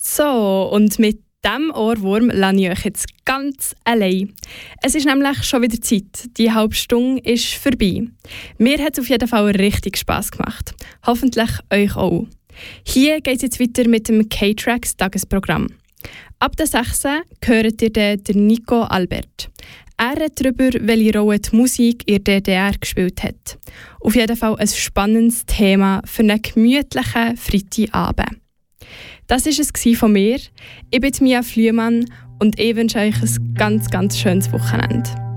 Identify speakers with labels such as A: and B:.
A: So, und mit diesem Ohrwurm lasse ich euch jetzt ganz allein. Es ist nämlich schon wieder Zeit. Die halbe Stunde ist vorbei. Mir hat es auf jeden Fall richtig Spass gemacht. Hoffentlich euch auch. Hier geht es jetzt weiter mit dem K-Tracks Tagesprogramm. Ab der 6. hört ihr den Nico Albert. Er redet darüber, welche Rolle die Musik in der DDR gespielt hat. Auf jeden Fall ein spannendes Thema für einen gemütlichen Freitagabend. Das war es von mir. Ich bin Mia Flüemann und ich wünsche euch ein ganz, ganz schönes Wochenende.